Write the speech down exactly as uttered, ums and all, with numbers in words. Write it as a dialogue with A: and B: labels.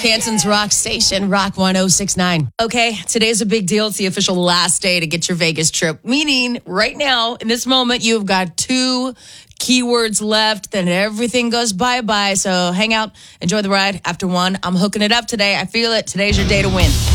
A: Canton's rock station, Rock one oh six nine. Okay, today's a big deal. It's the official last day to get your Vegas trip. Meaning, right now, in this moment, you've got two keywords left, then everything goes bye-bye. So hang out, enjoy the ride. After one, I'm hooking it up today. I feel it. Today's your day to win.